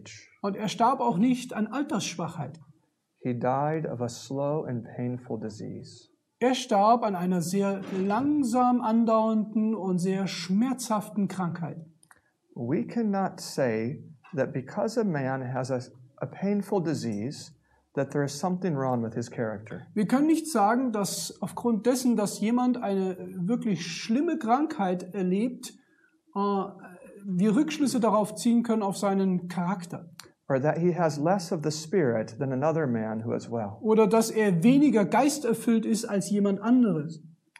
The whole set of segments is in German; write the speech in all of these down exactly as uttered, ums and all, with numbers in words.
age. Und er starb auch nicht an Altersschwachheit. He died of a slow and painful disease. Er starb an einer sehr langsam andauernden und sehr schmerzhaften Krankheit. We cannot say that because a man has a, a painful disease, that there is something wrong with his character. Wir können nicht sagen, dass aufgrund dessen, dass jemand eine wirklich schlimme Krankheit erlebt, äh, wir Rückschlüsse darauf ziehen können auf seinen Charakter. Or that he has less of the Spirit than another man who is well. Oder dass er weniger geisterfüllt ist als jemand anderes.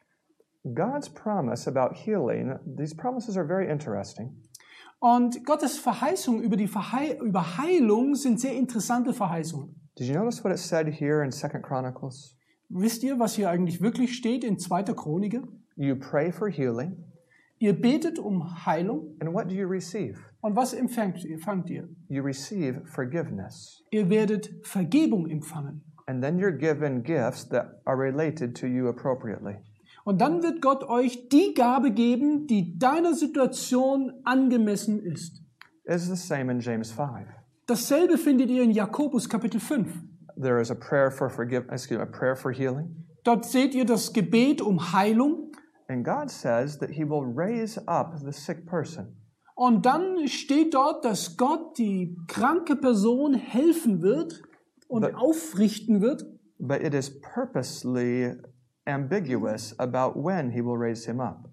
God's promise about healing, these promises are very interesting. Und Gottes Verheißungen über die Verhei- über Heilung sind sehr interessante Verheißungen. Did you notice what it said here in Second Chronicles? Wisst ihr, was hier eigentlich wirklich steht in zweiter Chronik? You pray for healing, Ihr betet um Heilung. and what do you receive? Und was empfangt, empfangt ihr? You receive forgiveness. Ihr werdet Vergebung empfangen. And then you're given gifts that are related to you appropriately. Und dann wird Gott euch die Gabe geben, die deiner Situation angemessen ist. It's the same in James five. Dasselbe findet ihr in Jakobus Kapitel fünf. There is a prayer for forgive, excuse me, a prayer for healing. Dort seht ihr das Gebet um Heilung. And God says that he will raise up the sick person. Und dann steht dort, dass Gott die kranke Person helfen wird und But- aufrichten wird. But it is purposely ambiguous about when he will raise him up.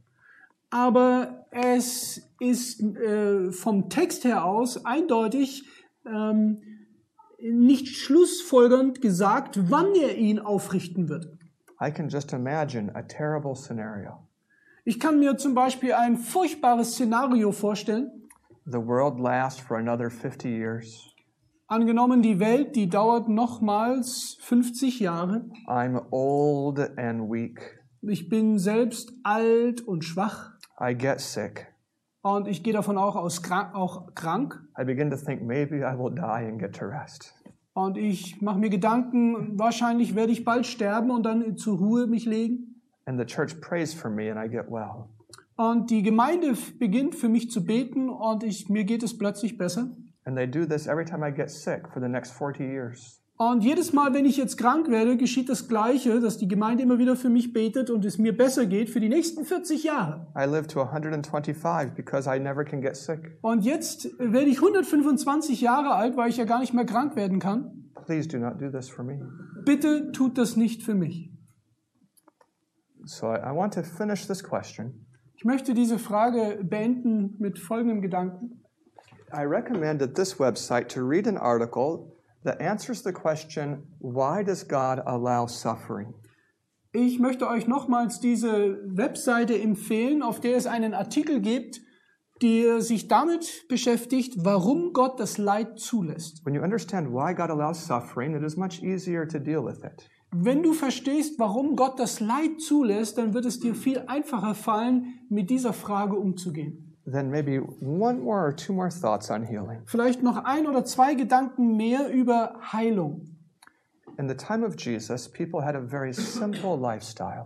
Aber es ist äh, vom Text her aus eindeutig ähm, nicht schlussfolgernd gesagt, wann er ihn aufrichten wird. I can just imagine a terrible scenario. Ich kann mir zum Beispiel ein furchtbares Szenario vorstellen. The world lasts for another fifty years. Angenommen, die Welt, die dauert nochmals fünfzig Jahre. I'm old and weak. Ich bin selbst alt und schwach. I get sick. Und ich gehe davon auch aus krank, auch krank. I begin to think maybe I will die and get to rest. Und ich mache mir Gedanken, wahrscheinlich werde ich bald sterben und dann zur Ruhe mich legen. And the church prays for me and I get well. Und die Gemeinde f- beginnt für mich zu beten und ich, mir geht es plötzlich besser. And they do this every time I get sick for the next forty years. Und jedes Mal, wenn ich jetzt krank werde, geschieht das Gleiche, dass die Gemeinde immer wieder für mich betet und es mir besser geht für die nächsten vierzig Jahre. I live to one hundred twenty-five because I never can get sick. Und jetzt werde ich hundertfünfundzwanzig Jahre alt, weil ich ja gar nicht mehr krank werden kann. Please do not do this for me. Bitte tut das nicht für mich. So I, I want to finish this question. Ich möchte diese Frage beenden mit folgendem Gedanken. I recommend at this website to read an article that answers the question, why does God allow suffering? Ich möchte euch nochmals diese Webseite empfehlen, auf der es einen Artikel gibt, der sich damit beschäftigt, warum Gott das Leid zulässt. When you understand why God allows suffering, it is much easier to deal with it. Wenn du verstehst, warum Gott das Leid zulässt, dann wird es dir viel einfacher fallen, mit dieser Frage umzugehen. Then maybe one more or two more thoughts on healing. Vielleicht noch ein oder zwei Gedanken mehr über Heilung. In the time of Jesus, people had a very simple lifestyle.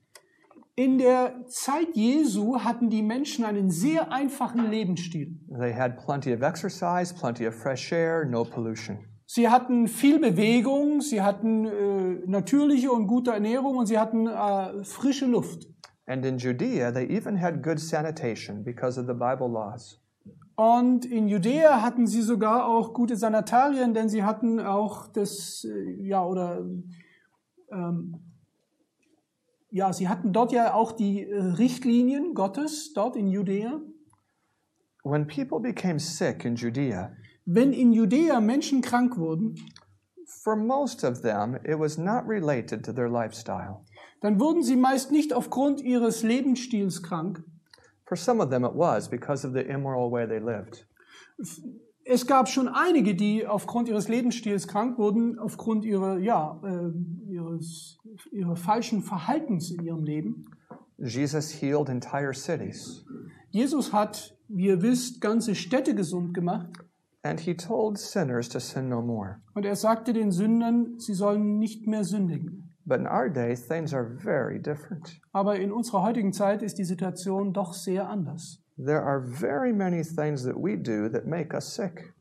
In der Zeit Jesu hatten die Menschen einen sehr einfachen Lebensstil. They had plenty of exercise, plenty of fresh air, no pollution. Sie hatten viel Bewegung, sie hatten äh, natürliche und gute Ernährung und sie hatten äh, frische Luft. And in Judea, they even had good sanitation because of the Bible laws. Und in Judäa hatten sie sogar auch gute Sanatorien, denn sie hatten auch das, äh, ja, oder, ähm, ja, sie hatten dort ja auch die äh, Richtlinien Gottes, dort in Judäa. When people became sick in Judea, Wenn in Judäa Menschen krank wurden, for most of them, it was not related to their lifestyle. dann wurden sie meist nicht aufgrund ihres Lebensstils krank. For some of them, it was because of the immoral way they lived. Es gab schon einige, die aufgrund ihres Lebensstils krank wurden, aufgrund ihrer, ja, äh, ihres, ihrer falschen Verhaltens in ihrem Leben. Jesus healed entire cities, Jesus hat, wie ihr wisst, ganze Städte gesund gemacht. and he told sinners to sin no more. Und er sagte den Sündern, sie sollen nicht mehr sündigen. But in our day, things are very different. Aber in unserer heutigen Zeit ist die Situation doch sehr anders. There are very many things that we do that make us sick.